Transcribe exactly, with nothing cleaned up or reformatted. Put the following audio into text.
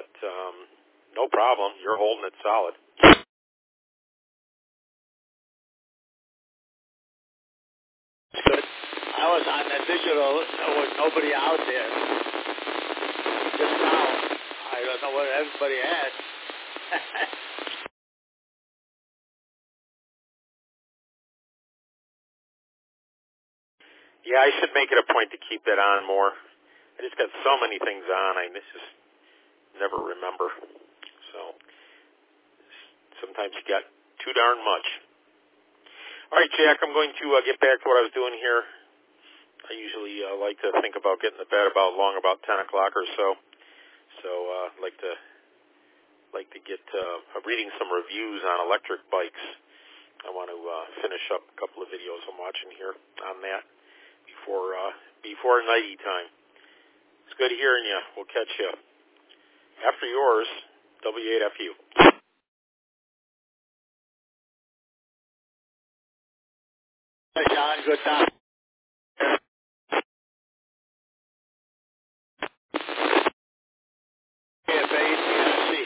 but um, no problem. You're holding it solid. Good. I was on the digital. There was nobody out there. Just now, I don't know what everybody had. Yeah, I should make it a point to keep it on more. I just got so many things on. I just never remember. So sometimes you got too darn much. All right, Jack, I'm going to uh, get back to what I was doing here. I usually uh, like to think about getting to bed about long about ten o'clock or so. So uh, I'd like to like to get uh, reading some reviews on electric bikes. I want to uh, finish up a couple of videos I'm watching here on that before uh, before nighty time. It's good hearing you. We'll catch you after yours, W eight F U. John, good time.